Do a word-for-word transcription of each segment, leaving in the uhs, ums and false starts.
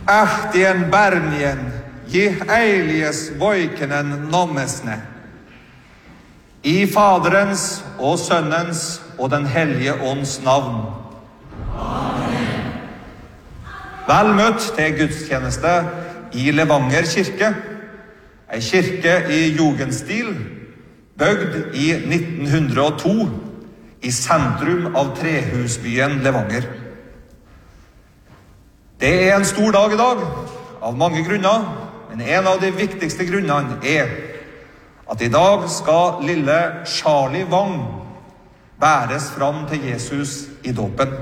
Ähtien bärnien, gi eiliges voikenen nommesne. I Faderens og Sønnens og den hellige ånds navn. Amen. Vel møtt til gudstjeneste i Levanger kirke. En kirke i jugendstil, bygd i nitten hundre og to, i sentrum av trehusbyen Levanger. Det er en stor dag i dag, av mange grunner, men en av de viktigste grunnene er at i dag skal lille Charlie Wang bæres fram til Jesus i dåpen.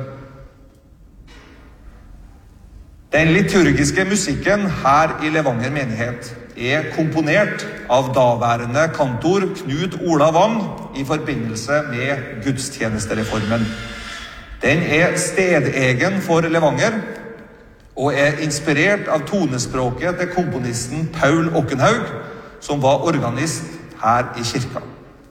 Den liturgiske musikken her i Levanger menighet er komponert av daværende kantor Knut Ola Wang i forbindelse med gudstjenestereformen. Den er stedegen for Levanger, og er inspirert av tonespråket til komponisten Paul Okkenhaug, som var organist her i kirka.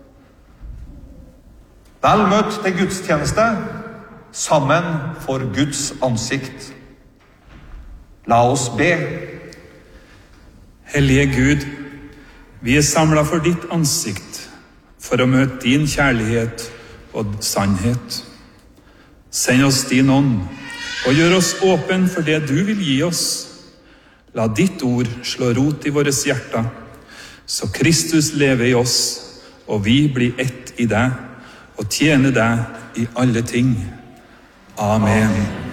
Vel møtt til gudstjeneste, sammen for Guds ansikt. La oss be. Hellige Gud, vi er samlet for ditt ansikt, for å møte din kjærlighet og sannhet. Send oss din ånd, og gjør oss åpen for det du vil gi oss. La ditt ord slå rot i våre hjerter, så Kristus lever i oss, og vi blir ett i deg, og tjener deg i alle ting. Amen. Amen.